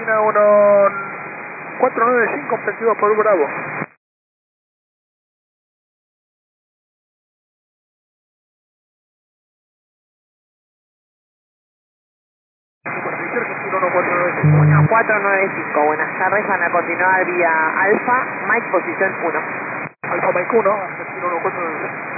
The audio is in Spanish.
Argentina 1495, ofensiva por Bravo. Argentina 1495. 495, buenas tardes, van a continuar vía Alfa, Mike posición 1. Alfa Mike 1, Argentina 1495.